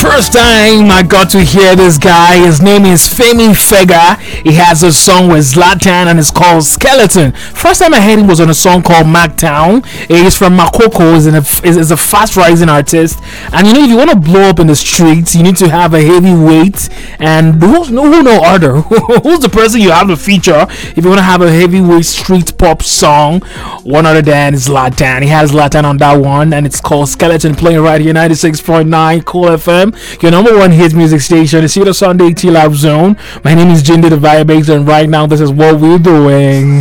First time I got to hear this guy, his name is Femi Fega. He has a song with Zlatan and it's called Skeleton. First time I heard him was on a song called Mactown. He's from Makoko, is a fast rising artist. And if you want to blow up in the streets, you need to have a heavy weight. And who's no other? Who's the person you have to feature if you want to have a heavyweight street pop song? One other than Zlatan. He has Zlatan on that one, and it's called Skeleton, playing right here, 96.9 Cool FM, your number one hit music station. It's here, Sunday T-Lab Zone. My name is Jinder the Vibex, and right now this is what we're doing.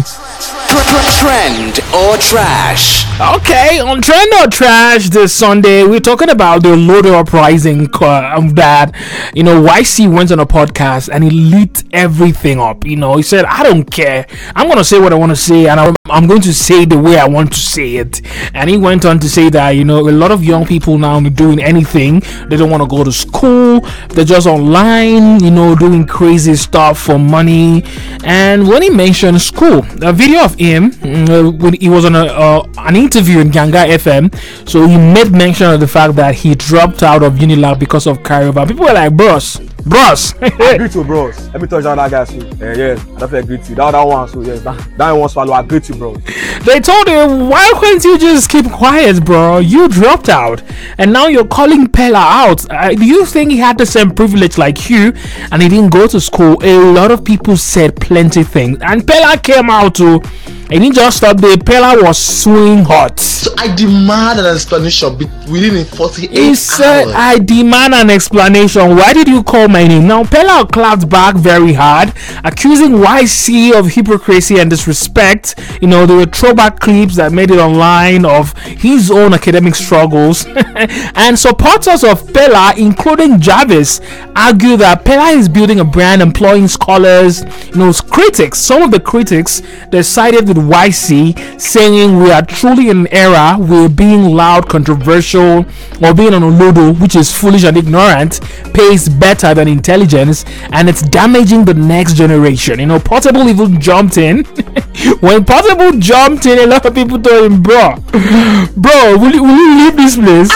Trend or trash. Okay, on Trend or Trash this Sunday, we're talking about the Loader uprising that, YC went on a podcast and he lit everything up. He said, I don't care. I'm going to say what I want to say, and I'm going to say it the way I want to say it. And he went on to say that, a lot of young people now are doing anything. They don't want to go to school. They're just online, doing crazy stuff for money. And when he mentioned school, a video of him, when he was on an interview in Ganga FM, so he made mention of the fact that he dropped out of Unilab because of carryover. People were like, bros. I agree to bros. Let me touch down that guy too. Yes, I definitely agree to that one. So yes, that one swallow. I agree to bros. They told him, why can't you just keep quiet, bro? You dropped out, and now you're calling Pella out. Do you think he had the same privilege like you, and he didn't go to school? A lot of people said plenty things, and Pella came out too. And he just stopped there. Pella was swinging hot. So I demand an explanation within 48 hours. He said, I demand an explanation. Why did you call my name? Now, Pella clapped back very hard, accusing YC of hypocrisy and disrespect. There were throwback clips that made it online of his own academic struggles. And supporters of Pella, including Jarvis, argue that Pella is building a brand, employing scholars, critics. Some of the critics, they sided with YC, saying we are truly in an era where being loud, controversial, or being on a Olodo, which is foolish and ignorant, pays better than intelligence, and it's damaging the next generation. Portable even jumped in. When Portable jumped in, a lot of people told him, bro, will you leave this place?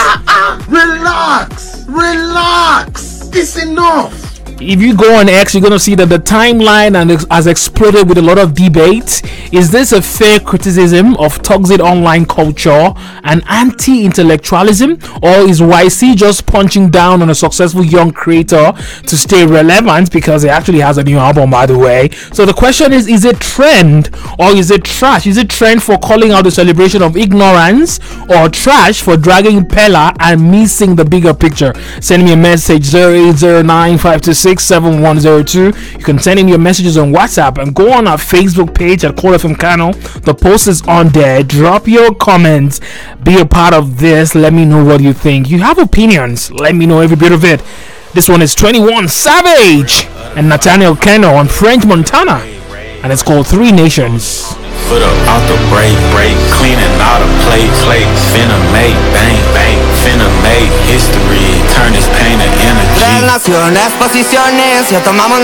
Relax, it's enough. If you go on X, you're going to see that the timeline has exploded with a lot of debate. Is this a fair criticism of toxic online culture and anti-intellectualism? Or is YC just punching down on a successful young creator to stay relevant because he actually has a new album, by the way? So the question is it trend or is it trash? Is it trend for calling out the celebration of ignorance, or trash for dragging Pella and missing the bigger picture? Send me a message, 0809-526-7102. You can send in your messages on WhatsApp and go on our Facebook page at Core FM Kano. The post is on there. Drop your comments. Be a part of this. Let me know what you think. You have opinions. Let me know every bit of it. This one is 21 Savage and Nathaniel Kano on French Montana, and it's called Three Nations. Foot up out the break, cleaning out a plate, finna make bang, finna make history, turn this pain to energy. Tres naciones, posiciones, ya tomamos